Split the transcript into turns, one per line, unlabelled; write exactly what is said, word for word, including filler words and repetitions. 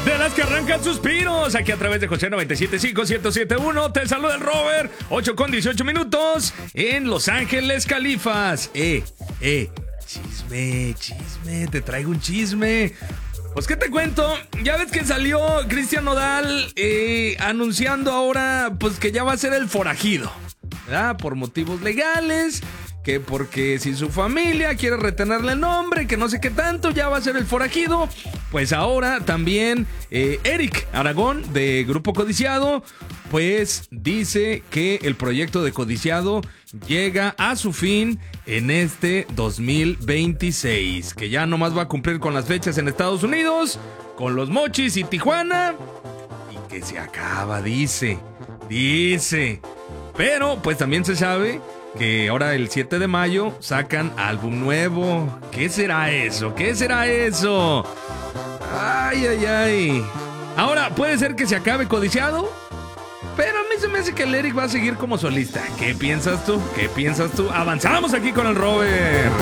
De las que arrancan suspiros, aquí a través de José noventa y siete punto cinco, ciento siete punto uno. Te saluda el Robert, ocho con dieciocho minutos en Los Ángeles, Califas. Eh, eh, chisme, chisme, te traigo un chisme. Pues, ¿qué te cuento? Ya ves que salió Cristian Nodal eh, anunciando ahora pues que ya va a ser el forajido, ¿verdad? Por motivos legales, que porque si su familia quiere retenerle el nombre, que no sé qué tanto, ya va a ser el forajido. Pues ahora también eh, Eric Aragón de Grupo Codiciado pues dice que el proyecto de Codiciado llega a su fin en este dos mil veintiséis, que ya nomás va a cumplir con las fechas en Estados Unidos, con Los Mochis y Tijuana, y que se acaba, dice, dice. Pero pues también se sabe que ahora el siete de mayo sacan álbum nuevo. ¿Qué será eso? ¿Qué será eso? Ay, ay, ay. Ahora, puede ser que se acabe Codiciado, pero a mí se me hace que el Eric va a seguir como solista. ¿Qué piensas tú? ¿Qué piensas tú? Avanzamos aquí con el Robert.